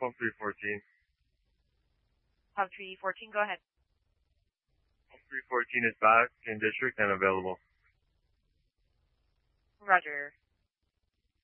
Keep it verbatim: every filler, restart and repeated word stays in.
Home three fourteen. Home three fourteen, go ahead. Home three fourteen is back in district and available. Roger.